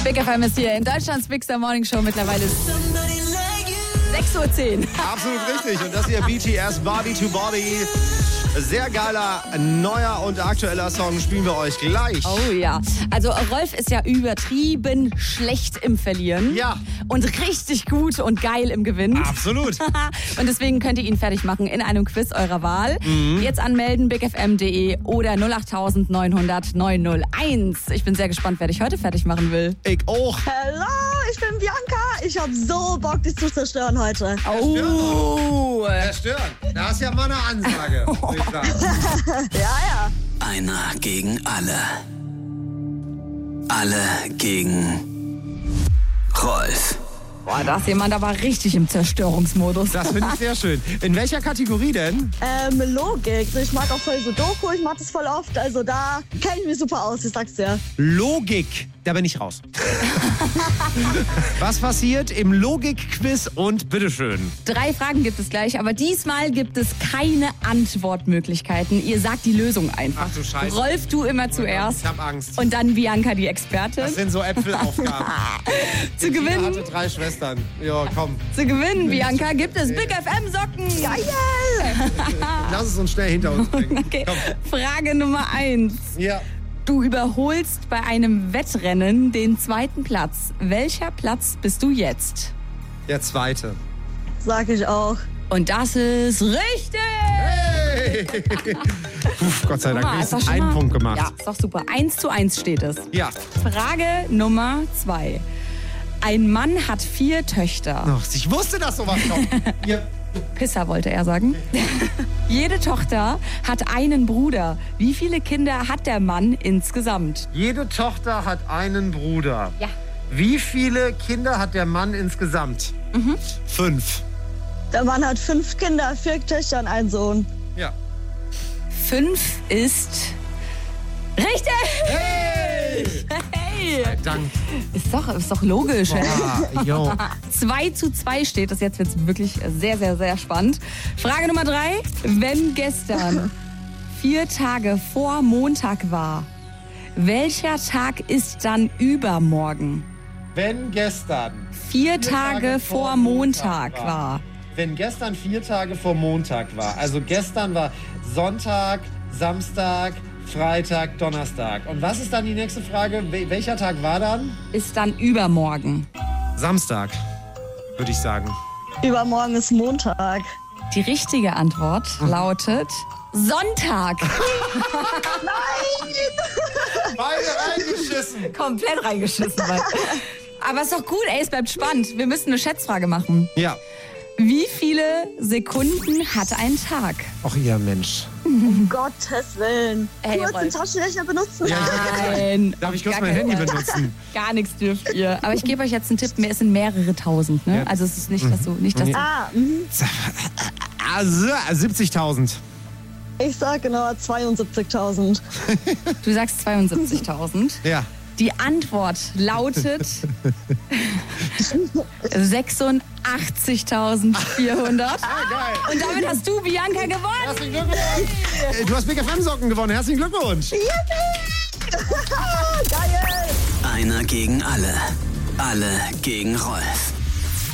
Big FM ist hier in Deutschlands Big Star Morning Show. Mittlerweile 6:10 Uhr. Absolut richtig. Und das hier BTS Body to Body. Sehr geiler, neuer und aktueller Song spielen wir euch gleich. Oh ja. Also Rolf ist ja übertrieben schlecht im Verlieren. Ja. Und richtig gut und geil im Gewinnen. Absolut. Und deswegen könnt ihr ihn fertig machen in einem Quiz eurer Wahl. Jetzt anmelden, bigfm.de oder 08900 901. Ich bin sehr gespannt, wer dich heute fertig machen will. Ich auch. Hallo, ich bin Bianca. Ich hab so Bock, dich zu zerstören heute. Oh. Zerstören. Da ist ja mal eine Ansage, würde ich sagen. Ja. Einer gegen alle. Alle gegen Rolf. Boah, da ist jemand aber richtig im Zerstörungsmodus. Das finde ich sehr schön. In welcher Kategorie denn? Logik. Ich mag auch voll Sudoku, ich mag das voll oft. Also da kenne ich mich super aus, ich sag's dir. Logik. Da bin ich raus. Was passiert im Logik-Quiz und bitteschön. 3 Fragen gibt es gleich, aber diesmal gibt es keine Antwortmöglichkeiten. Ihr sagt die Lösung einfach. Ach du Scheiße. Rolf, du immer zuerst. Ich hab Angst. Und dann Bianca, die Expertin. Das sind so Äpfelaufgaben. Zu Tina gewinnen, hatte 3 Schwestern. Ja, komm. Bianca, gibt es Big FM Socken. Geil! Lass es uns schnell hinter uns bringen. Okay. Komm. Frage Nummer 1. Ja. Du überholst bei einem Wettrennen den 2. Platz. Welcher Platz bist du jetzt? Der 2. Sag ich auch. Und das ist richtig! Hey! Puh, Gott sei Dank, Guck mal, ist doch wenigstens schon einen mal- Punkt gemacht. Ja, ist doch super. 1:1 steht es. Ja. Frage Nummer 2. Ein Mann hat 4 Töchter. Ach, ich wusste, dass sowas kommt. Ja. Pisser wollte er sagen. Jede Tochter hat einen Bruder. Wie viele Kinder hat der Mann insgesamt? Jede Tochter hat einen Bruder. Ja. Wie viele Kinder hat der Mann insgesamt? 5. Der Mann hat 5 Kinder, 4 Töchter und einen Sohn. Ja. 5 ist richtig. Hey! Hey. Dank. Ist doch logisch. Ah, jo. 2:2 steht es. Jetzt wird es wirklich sehr, sehr, sehr spannend. Frage Nummer 3. Wenn gestern 4 Tage vor Montag war, welcher Tag ist dann übermorgen? Wenn gestern 4 Tage vor Montag war. Wenn gestern 4 Tage vor Montag war, also gestern war Sonntag, Samstag, Freitag, Donnerstag. Und was ist dann die nächste Frage? Welcher Tag war dann? Ist dann übermorgen. Samstag, würde ich sagen. Übermorgen ist Montag. Die richtige Antwort lautet Sonntag. Beide reingeschissen. Komplett reingeschissen. Aber ist doch gut, ey, es bleibt spannend. Wir müssen eine Schätzfrage machen. Ja. Wie viele Sekunden hat ein Tag? Ach, ihr Mensch. Um Gottes Willen. Ey, Du hast den Rolf. Taschenrechner benutzen? Nein. Darf ich kurz Gar mein kein- Handy benutzen? Gar nichts dürft ihr. Aber ich gebe euch jetzt einen Tipp. Es sind mehrere tausend. Ne? Ja. Also es ist nicht, dass du... Ah, Also, 70.000. ich sag genau 72.000. Du sagst 72.000. Ja. Die Antwort lautet 86.400. Geil. Und damit hast du, Bianca, gewonnen. Herzlichen Glückwunsch. Du hast Big FM Socken gewonnen. Herzlichen Glückwunsch. Geil! Einer gegen alle. Alle gegen Rolf.